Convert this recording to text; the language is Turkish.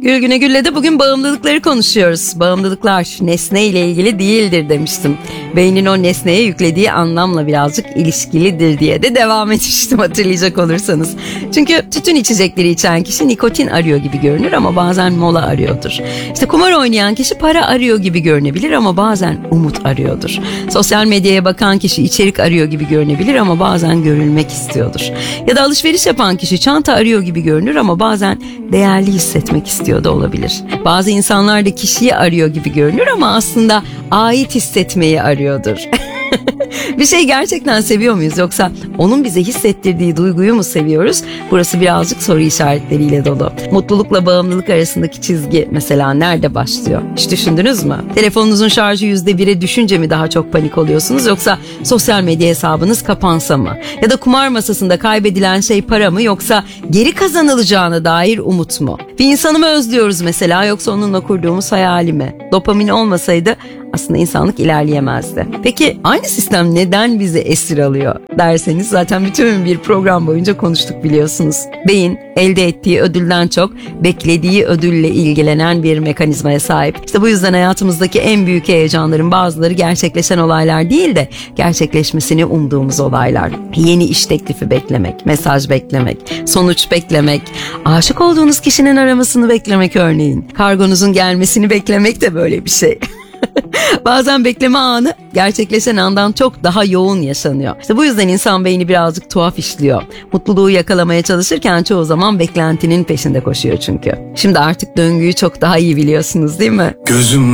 Gül Güne Gül'le de bugün bağımlılıkları konuşuyoruz. Bağımlılıklar nesne ile ilgili değildir demiştim. Beynin o nesneye yüklediği anlamla birazcık ilişkilidir diye de devam etmiştim hatırlayacak olursanız. Çünkü tütün içecekleri içen kişi nikotin arıyor gibi görünür ama bazen mola arıyordur. İşte kumar oynayan kişi para arıyor gibi görünebilir ama bazen umut arıyordur. Sosyal medyaya bakan kişi içerik arıyor gibi görünebilir ama bazen görülmek istiyordur. Ya da alışveriş yapan kişi çanta arıyor gibi görünür ama bazen değerli hissetmek istiyor da olabilir. Bazı insanlar da kişiyi arıyor gibi görünür ama aslında ait hissetmeyi arıyordur. Bir şeyi gerçekten seviyor muyuz yoksa onun bize hissettirdiği duyguyu mu seviyoruz? Burası birazcık soru işaretleriyle dolu. Mutlulukla bağımlılık arasındaki çizgi mesela nerede başlıyor? Hiç düşündünüz mü? Telefonunuzun şarjı %1'e düşünce mi daha çok panik oluyorsunuz yoksa sosyal medya hesabınız kapansa mı? Ya da kumar masasında kaybedilen şey para mı yoksa geri kazanılacağına dair umut mu? Bir insanı mı özlüyoruz mesela yoksa onunla kurduğumuz hayali mi? Dopamin olmasaydı aslında insanlık ilerleyemezdi. Peki aynı sistem neden bizi esir alıyor derseniz zaten bütün bir program boyunca konuştuk biliyorsunuz. Beyin elde ettiği ödülden çok beklediği ödülle ilgilenen bir mekanizmaya sahip. İşte bu yüzden hayatımızdaki en büyük heyecanların bazıları gerçekleşen olaylar değil de gerçekleşmesini umduğumuz olaylar. Yeni iş teklifi beklemek, mesaj beklemek, sonuç beklemek, aşık olduğunuz kişinin aramasını beklemek örneğin. Kargonuzun gelmesini beklemek de böyle bir şey. Bazen bekleme anı gerçekleşen andan çok daha yoğun yaşanıyor. İşte bu yüzden insan beyni birazcık tuhaf işliyor. Mutluluğu yakalamaya çalışırken çoğu zaman beklentinin peşinde koşuyor çünkü. Şimdi artık döngüyü çok daha iyi biliyorsunuz değil mi? Gözüm